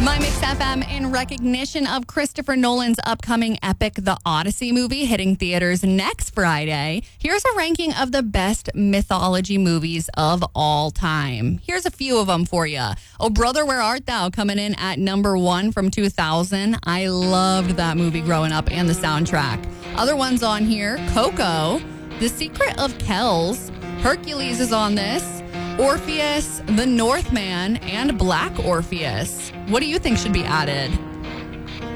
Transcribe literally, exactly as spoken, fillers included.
My Mix F M, in recognition of Christopher Nolan's upcoming epic The Odyssey movie hitting theaters next Friday, here's a ranking of the best mythology movies of all time. Here's a few of them for you. Oh Brother, Where Art Thou coming in at number one from two thousand. I loved that movie growing up and the soundtrack. Other ones on here, Coco, The Secret of Kells, Hercules is on this, Orpheus, The Northman, and Black Orpheus. What do you think should be added?